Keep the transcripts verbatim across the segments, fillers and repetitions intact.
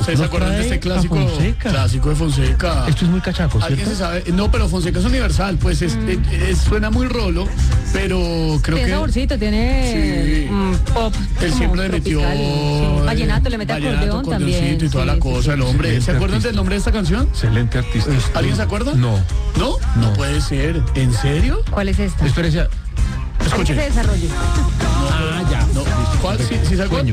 ¿Ustedes se acuerdan de este clásico? Clásico de Fonseca. Esto es muy cachaco, ¿cierto? ¿Alguien se sabe? No, pero Fonseca es universal, pues es, mm. es, es, suena muy rolo, pero creo tiene que... saborcito, tiene sí. mm, pop. Él siempre le metió... Sí. Vallenato, le mete vallenato, acordeón también. Y toda sí, la cosa, sí, el hombre. Excelente ¿Se acuerdan artista. del nombre de esta canción? Excelente artista. ¿Alguien se acuerda? No. ¿No? No, no puede ser. ¿En serio? ¿Cuál es esta? Espérese. Escuche. ¿Qué se desarrolle? Ah, ya. No. ¿Cuál? ¿Sí, sí se acuerda? Sueño.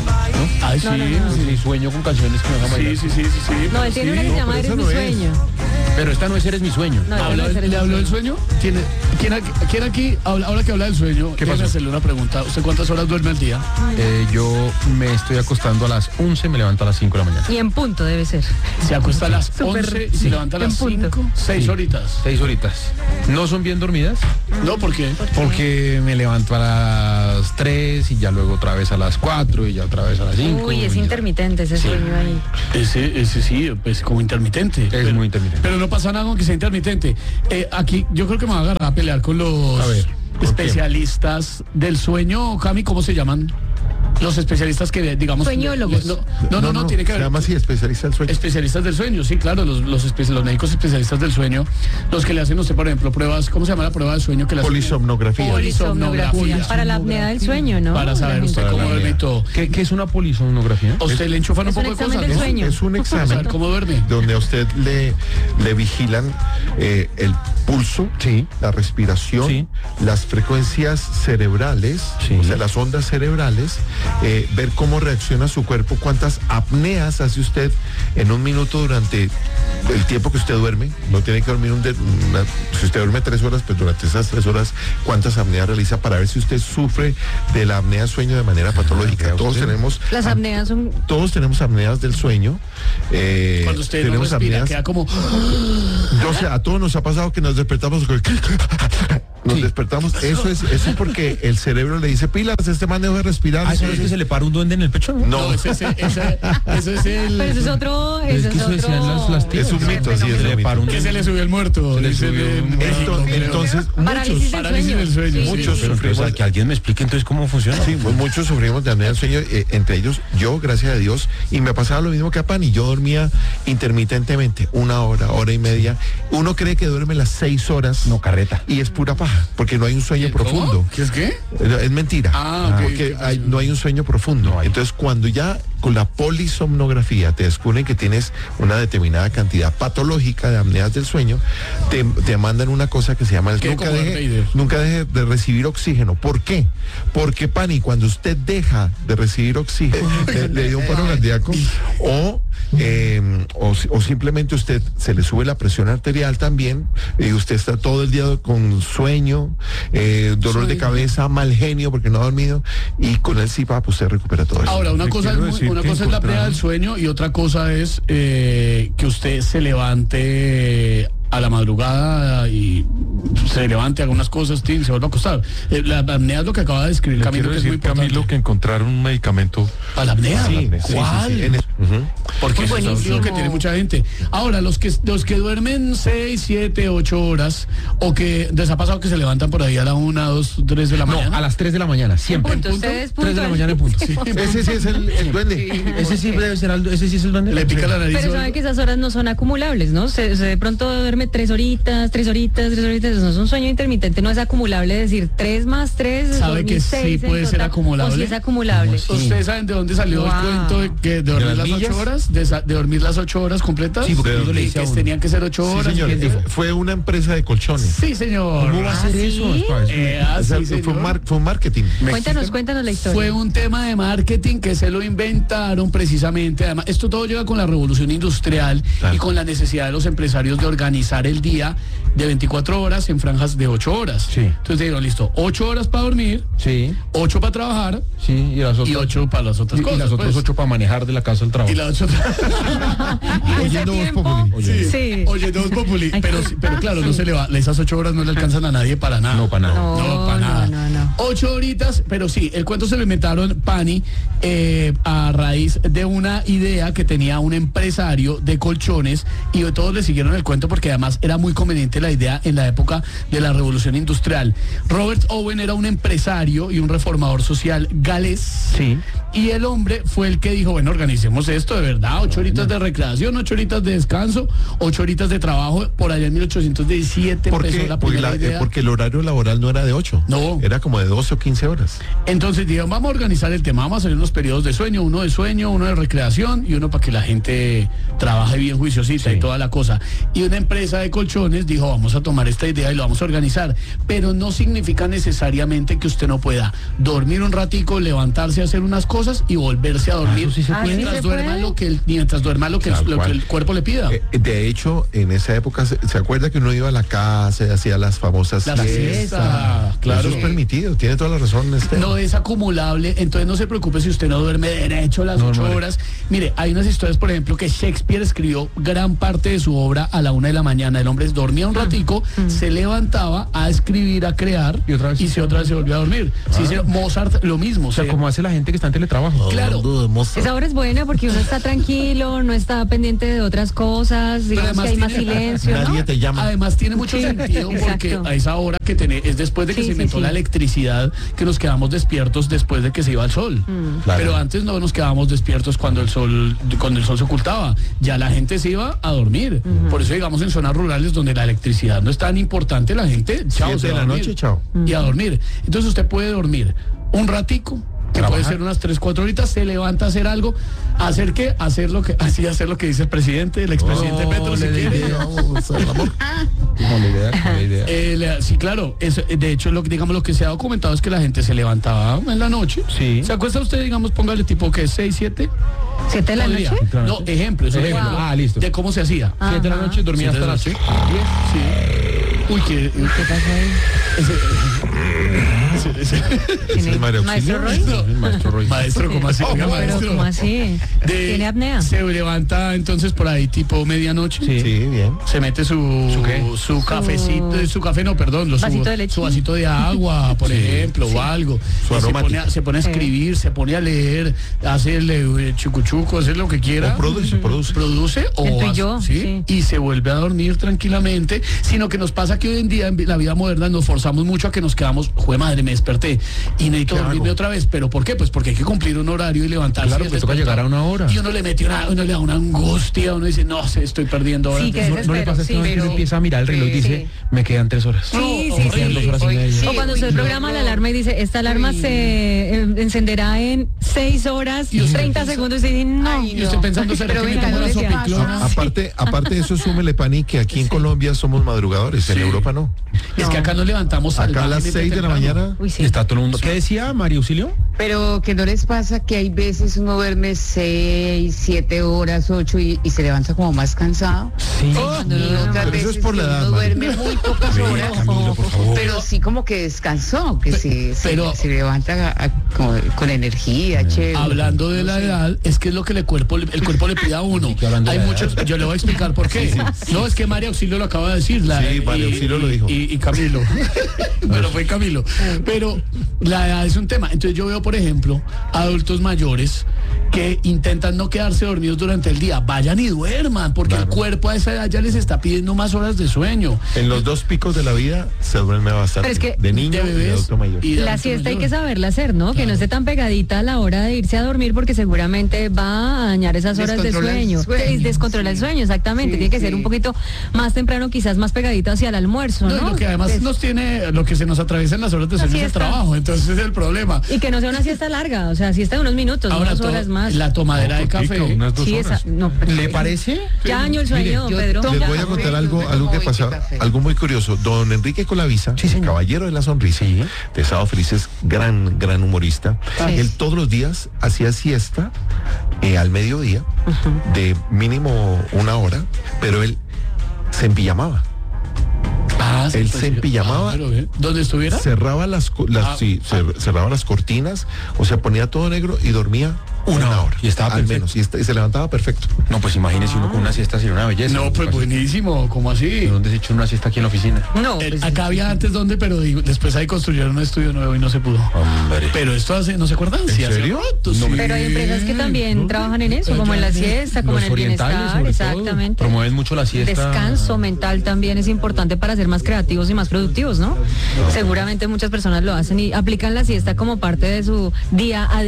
¿No? Ay, sí. No, no, no. Sí, sí, sueño con canciones que me dejan bailar. Sí, sí, sí, sí, sí. No, él tiene sí. una que se llama pero Eres esa mi no es. sueño. Pero esta no es Eres mi sueño. No, esta no ¿Habló- es Eres ¿Le mi habló del sueño. sueño? ¿Tiene, ¿quién, aquí, ¿Quién aquí, habla- ahora que habla del sueño, ¿Qué déjeme pasó? hacerle una pregunta? ¿Usted cuántas horas duerme al día? Eh, yo me estoy acostando a las once, me levanto a las cinco de la mañana. Y en punto debe ser. Se acuesta a las Súper, once y se sí, levanta a en las punto. cinco, seis Sí. horitas. Seis horitas. ¿No son bien dormidas? ¿No? ¿Por qué? Porque me levanto a las tres y ya luego otra vez a las cuatro y ya otra vez a las cinco. Uy, es y ya. intermitente ese Sí. sueño ahí. Ese, ese sí, pues como intermitente. Es pero, muy intermitente. Pero no pasa nada con que sea intermitente. Eh, aquí yo creo que me va a agarrar a pelear con los A ver, ¿por especialistas del sueño. Cami, ¿cómo se llaman? Los especialistas que, digamos... Sueñólogos. No, no, no, no, tiene que Se ver... llama así, especialista del sueño. Especialistas del sueño, sí, claro, los, los, espe- los médicos especialistas del sueño, los que le hacen a usted, por ejemplo, pruebas, ¿cómo se llama la prueba del sueño? Que le hacen? Polisomnografía. Polisomnografía. Para la apnea del sueño, ¿no? Para saber La usted gente- cómo duerme y todo. ¿Qué, qué es una polisomnografía? A usted le enchufan un Es un poco de examen cosas, del ¿no? sueño. Es un Para examen saber cómo duerme. donde a usted le, le vigilan eh, el pulso, Sí. la respiración, Sí. las frecuencias cerebrales, Sí. o sea, las ondas cerebrales, eh, ver cómo reacciona su cuerpo, cuántas apneas hace usted en un minuto durante el tiempo que usted duerme. No tiene que dormir un de- una, si usted duerme tres horas, pues durante esas tres horas, cuántas apneas realiza para ver si usted sufre de la apnea del sueño de manera patológica. vea Todos usted. tenemos Las ap- apneas son... todos tenemos apneas del sueño. eh, Cuando usted no tenemos respira, apneas. queda como... Yo sé, a todos nos ha pasado que nos despertamos con- nos Sí. despertamos. Eso es, eso es porque el cerebro le dice pilas, este man debe respirar. Ah, ¿eso no es que se le para un duende en el pecho? No. No, ese, ese, ese, ese es el... Pero eso es otro... Es Eso que es eso decían otro... las- las tías. Es un mito, sí, es Se le un para un mito. Que se le subió el muerto. Se le dice subió el- un México, Esto- creo. entonces, Parálisis muchos, del Parálisis sueño. del sueño, Sí. sí. muchos Pero, pero, o sea, que alguien me explique entonces cómo funciona. sí, mu- muchos sufrimos de apnea del sueño, eh, entre ellos yo, gracias a Dios, y me pasaba lo mismo que a Pani. Yo dormía intermitentemente, una hora, hora y media. Uno cree que duerme las seis horas. No, carreta. Y es pura paja, porque no hay un sueño ¿Cómo? profundo. ¿Qué es qué? Eh, Es mentira. Ah, ok, porque ok, hay- sí. no hay un sueño profundo. No hay. Entonces, cuando ya con la polisomnografía te descubren que tienes una determinada cantidad patológica de apneas del sueño, te, te mandan una cosa que se llama el ¿Qué? nunca Como Darth deje, Vader. nunca deje de recibir oxígeno. ¿Por qué? Porque, Pani, cuando usted deja de recibir oxígeno, le, le dio un paro cardíaco, o, eh, o, o simplemente usted se le sube la presión arterial también, y usted está todo el día con sueño, eh, dolor de Sueño. cabeza, mal genio porque no ha dormido, y con el C PAP usted recupera todo eso. Ahora, una Te cosa, es, quiero muy- decir una que cosa es la apnea encontraron- del sueño y otra cosa es eh, que usted se levante a la madrugada y se levante, haga unas cosas, tin, se vuelva a acostar. Eh, la apnea es lo que acaba de describir Le Camilo, quiero que es muy decir, importante. Camilo, que encontraron un medicamento. ¿Para la apnea? Sí, sí, sí, ¿Cuál? sí, en el- ujú. Porque Muy eso es buenísimo. lo que tiene mucha gente. Ahora, los que los que duermen seis, siete, ocho horas, o que les ha pasado que se levantan por ahí a la una, dos, tres de la No, mañana. a las tres de la mañana, siempre. Punto, ustedes tres de la puntual. mañana en punto. Ese sí es el, el duende. Ese sí debe ser algo, ese sí es el duende. Le pica la nariz. Pero sabe que esas horas no son acumulables, ¿no? Se, se de pronto duerme tres horitas, tres horitas, tres horitas. Eso no es un sueño intermitente, no es acumulable. Decir tres más tres. ¿Sabe dormir que sí seis en puede ser total, acumulable? O si es acumulable. Sí. ¿Ustedes saben de dónde salió el Wow. cuento de, que de dormir las las millas? ocho horas? De, sa- de dormir las ocho horas completas. Sí, porque uno le y dice a que uno. tenían que ser ocho Sí, horas. señor, ¿Quién dijo? fue una empresa de colchones. Sí, señor. ¿Cómo va a ser ¿Ah, eso? sí? Pues, Eh, ah, O sea, sí, fue, señor. un mar- fue un marketing. Cuéntanos, cuéntanos la historia. Fue un tema de marketing que se lo inventaron precisamente. Además, esto todo llega con la revolución industrial Claro. y con la necesidad de los empresarios de organizar el día de veinticuatro horas en franjas de ocho horas. Sí. Entonces dijeron, listo, ocho horas para dormir, Sí, ocho para trabajar sí, y las otras. y ocho para las otras y, y cosas. las otras pues. ocho para manejar de la casa al trabajo. Y las ocho. Oyendo Voz tiempo? Populi. Oye, Sí. Sí. Oye, dos populi. Ay, Pero, pero claro, no se le va. Esas ocho horas no le alcanzan a nadie para nada. No, para nada. No, No, para no, nada. no, no. Ocho horitas, pero sí, el cuento se lo inventaron Pani eh, a raíz de una idea que tenía un empresario de colchones y todos le siguieron el cuento porque además era muy conveniente la idea en la época de la revolución industrial. Robert Owen era un empresario y un reformador social galés. Sí. Y el hombre fue el que dijo, bueno, organicemos hicimos esto, de verdad, ocho horitas de recreación, ocho horitas de descanso, ocho horitas de trabajo. Por allá en mil ochocientos diecisiete ¿Por empezó qué? la Porque, primera la- idea. porque el horario laboral no era de ocho. No. Era como de doce o quince horas. Entonces dijeron, vamos a organizar el tema, vamos a hacer unos periodos de sueño, uno de sueño, uno de recreación y uno para que la gente trabaje bien juiciosita y toda la cosa. Y una empresa de colchones dijo, vamos a tomar esta idea y lo vamos a organizar, pero no significa necesariamente que usted no pueda dormir un ratico, levantarse a hacer unas cosas y volverse a dormir eso sí se puede. mientras ¿Ah, sí se duerma puede? lo que el, mientras duerma lo que, el, Tal lo que cual. el cuerpo le pida. Eh, de hecho, en esa época, ¿se, se acuerda que uno iba a la casa y hacía las famosas La siestas? siesta, claro. Eso es permitido, tiene toda la razón. Este. No es acumulable, entonces no se preocupe si usted no duerme derecho las No, ocho no, no. horas. Mire, hay unas historias, por ejemplo, que Shakespeare escribió gran parte de su obra a la una de la mañana. El hombre dormía un ratico, se levantaba a escribir, a crear, Y otra vez. se otra vez se volvió a dormir. Sí, sí, Mozart lo mismo. O sea, se- como hace la gente que está en teletrabajo. Claro. Esa hora es buena porque uno está tranquilo, no está pendiente de otras cosas, digamos además que hay más tiene- silencio, ¿no? Nadie te llama. Además tiene mucho Sí, sentido porque exacto. a esa hora que tiene es después de que Sí, se sí, inventó sí. la electricidad que nos quedamos despiertos después de que se iba el sol. Claro. Pero antes no nos quedábamos despiertos cuando el sol cuando el sol se ocultaba. Ya la gente se iba a dormir. Por eso digamos en zonas rurales donde la electricidad no es tan importante, la gente chao Siete se de va la a dormir. noche, chao. Y a dormir. Entonces usted puede dormir un ratico, que puede ser unas tres, cuatro horitas, se levanta a hacer algo, hacer qué, hacer lo que, así hacer lo que dice el presidente, el expresidente No, Petro, si le quiere. dije, vamos al amor. Como la idea, como la idea. Eh, le- sí, claro. Eso, eh, de hecho, lo, que- digamos, lo que se ha documentado es que la gente se levantaba en la noche. Sí. ¿Se acuesta usted, digamos, póngale tipo que seis, siete? ¿Siete de la Podría. noche? No, ejemplo, eso es Ejemplo. ejemplo Ah, listo. de cómo se hacía. Siete de la noche, dormía Siete hasta de las la noche. diez. Sí. Uy, que... ¿Qué pasa ahí? ese- ese- ¿Tiene es María maestro Roy? Auxilio? El maestro Roy. Maestro, ¿cómo así? Oiga, Pero maestro. ¿cómo así? De- ¿Tiene apnea? Se levanta entonces por ahí tipo medianoche. Sí. Sí, bien. Se mete su ¿Su qué? su cafecito, su café no, perdón, lo- su, ¿Vasito de leche? su vasito de agua, por ejemplo, o algo. Su Y se aromática. pone, a, se pone a escribir, se pone a leer, hace el eh, chucuchuco, hace lo que quiera. O produce, produce. Produce o El tú y hace- yo, ¿sí? sí. Y se vuelve a dormir tranquilamente, sino que nos pasa que hoy en día en la vida moderna nos forzamos mucho a que nos quedamos, jue madre, me desperté y necesito ¿Qué dormirme hago? otra vez, pero ¿por qué? Pues porque hay que cumplir un horario y levantarse. Claro, y pues toca despertar. llegar a una hora. Y uno le mete una, uno le da una angustia, uno dice, no, se estoy perdiendo horas. Sí, de que sueño". ¿No le pasa sí, que uno pero- empieza a mirar el reloj y dice, Sí. me quedan tres horas? Sí, sí, Me quedan sí. dos horas y media. O cuando usted programa la alarma y dice, esta alarma se eh, encenderá en seis horas Y y usted treinta piensa- segundos y dice, no. Y estoy pensando, ¿será Pero que me venga, tomo no una le pasa. sopiclona? Aparte, aparte de eso, súmele, Pani, que aquí en Colombia somos madrugadores, en Sí. Europa no. Es que acá nos levantamos Acá a las salvajemente seis de la temprano. mañana. Uy, Y sí. está todo el mundo. ¿Qué decía María Auxilio? Pero que no les pasa que hay veces uno duerme seis, siete horas, ocho y, y se levanta como más cansado. Sí. Cuando uno Y duerme otras pero eso es veces por la que edad, uno Mari. duerme muy pocas Venga, horas, Camilo, por favor. pero sí como que descansó, que se, se- pero- se levanta a- a- como con energía, chévere. Hablando de la edad, es que es lo que el cuerpo, le- el cuerpo le pide a uno. que hablando Hay de la muchos, yo le voy a explicar por qué. No, es que María Auxilio lo acaba de decir. La, Sí, María Auxilio lo dijo. Y, y Camilo. Pero fue Camilo. Pero la edad es un tema. Entonces yo veo, por ejemplo, adultos mayores que intentan no quedarse dormidos durante el día. Vayan y duerman, porque el cuerpo a esa edad ya les está pidiendo más horas de sueño. En los dos picos de la vida se duerme bastante. Pero es que de niño de y de bebés adulto mayor. y de La adulto siesta hay mayor. que saberla hacer, ¿no? Que no esté tan pegadita a la hora de irse a dormir porque seguramente va a dañar esas horas de Descontrolar el sueño. sueño, Sí, descontrola el sí. sueño, exactamente. Sí, Tiene que ser sí. un poquito más temprano, quizás más pegadita hacia el almuerzo, No, ¿no? y lo que además Des- nos tiene, lo que se nos atraviesa en las horas de La sueño es el siesta. trabajo, entonces es el problema. Y que no sea una siesta larga, o sea, siesta de unos minutos, no Ahora dos to- horas más. la tomadera de Cortica, café. unas dos Sí, horas. esa- no, ¿Le parece? Ya año el sueño, don yo Pedro. tomo- Les voy a Ya. contar algo, Yo algo tomo que veinte pasa, café. algo muy curioso. Don Enrique Colavisa, el caballero de la sonrisa, Sí. de Sábado Felices, gran, gran humorista. Sí. Él todos los días hacía siesta eh, al mediodía, de mínimo una hora, pero él se empillamaba. Ah, sí, Él pues, se sí. empillamaba. Ah, pero, ¿eh? ¿Dónde estuviera? Cerraba las, co- las Ah, sí, cer- cerraba las cortinas, o sea, ponía todo negro y dormía una, Una hora. y estaba al perfecto. menos, y, esta- y se levantaba perfecto. No, pues imagínese uno con una siesta sería una belleza. No, pues buenísimo, ¿cómo así? ¿De dónde se echó una siesta aquí en la oficina? No, Eh, pues, acá había antes donde, pero digo, después ahí construyeron un estudio nuevo y no se pudo. Hombre. Pero esto hace, ¿no se acuerdan? ¿En Sí, hace serio? rato, No sí. me- pero hay empresas que también trabajan en eso, como en la siesta, como Los en el orientales, bienestar, sobre todo, exactamente. promueven mucho la siesta. Descanso mental también es importante para ser más creativos y más productivos, ¿no? Seguramente muchas personas lo hacen y aplican la siesta como parte de su día a día.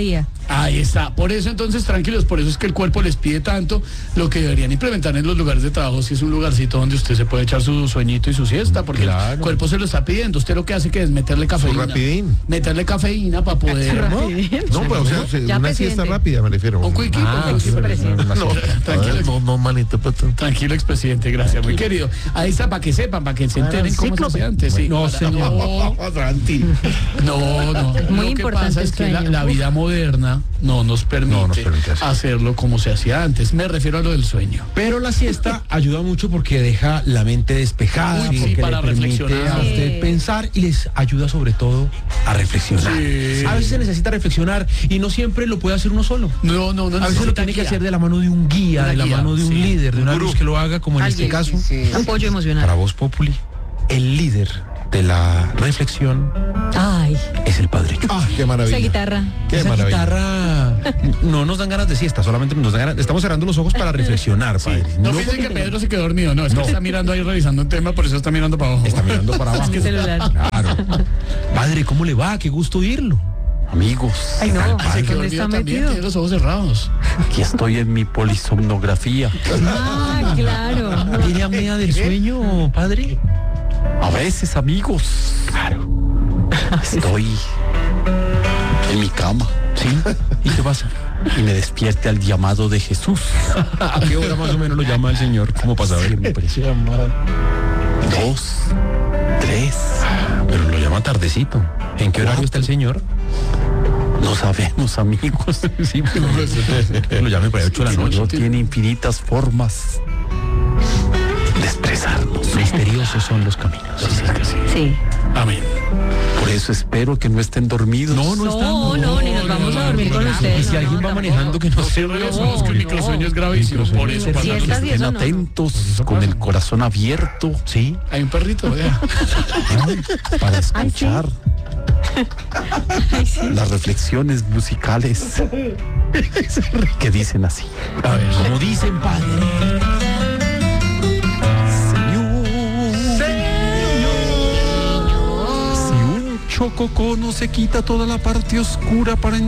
Ahí está. Por eso entonces, tranquilos, por eso es que el cuerpo les pide tanto. Lo que deberían implementar en los lugares de trabajo, si es un lugarcito donde usted se puede echar su sueñito y su siesta, porque Claro. el cuerpo se lo está pidiendo. Usted lo que hace que es meterle cafeína. rapidín. Meterle cafeína para poder. ¿no? No, pues o sea, se- Ya, una presidente. siesta rápida, me refiero. Un quickie, Ah, un quickie, sí, presidente. una No, siesta. Tranquilo, no, no, manito, pues, pato. tranquilo, expresidente, gracias, muy querido. Ahí está, para que sepan, para que se enteren cómo se hace antes. Sí. No, señor. No, Santi. No, no. Muy Lo que importante pasa el es que la, sueño. la vida moderna no nos permite, No nos permite hacer. hacerlo como se hacía antes. Me refiero a lo del sueño. Pero la siesta ayuda mucho porque deja la mente despejada, Uy, sí, porque para le permite reflexionar. a usted Sí. pensar y les ayuda sobre todo a reflexionar. Sí. A veces se necesita reflexionar y no siempre lo puede hacer uno solo. No, no, no. A veces lo necesita tiene que guía. hacer de la mano de un guía, Una de la guía, mano de un sí. líder, de una luz que lo haga, como en este Alguien, caso, Sí. Apoyo emocional. para Voz Populi, el líder de la reflexión Ay, es el Padre Chucho. Ah, qué esa maravilla. guitarra. Qué Esa maravilla. guitarra no nos dan ganas de siesta, solamente nos dan ganas. Estamos cerrando los ojos para reflexionar, padre. No No piensen que Pedro se quedó dormido, no, es que está mirando ahí revisando un tema, por eso está mirando para abajo. está mirando para abajo. El celular. Claro. Padre, ¿cómo le va? Qué gusto oírlo. Amigos, Ay, no, Se quedó ¿dónde dormido está también, metido? tiene los ojos cerrados. aquí estoy en mi polisomnografía. Ah, claro. ¿Tiene apnea del sueño, padre? A veces, amigos, Claro. estoy en mi cama ¿Sí? ¿Y qué pasa? y me despierte al llamado de Jesús. ¿A qué hora más o menos lo llama el Señor? ¿Cómo pasa? A ver. Siempre. Dos, tres, Pero lo llama tardecito. ¿En qué horario está el Señor? no sabemos, amigos. Sí, pero lo llame para ocho de la noche. Dios tiene infinitas formas de expresarnos. Misteriosos son los caminos. Sí. Amén. Por eso espero que no estén dormidos. No, no No, están. no, ni nos vamos a dormir con Y ustedes. si no, alguien no, va tampoco. manejando que no se No, es que el microsueño es gravísimo, por eso. Sí, cuando estas nos- y Estén eso no. atentos, con el corazón abierto Sí. Hay un perrito, vea. para Ay, sí. escuchar Ay, sí. las reflexiones musicales que dicen así. A ver, como dicen, padre. Si un chococono se quita toda la parte oscura para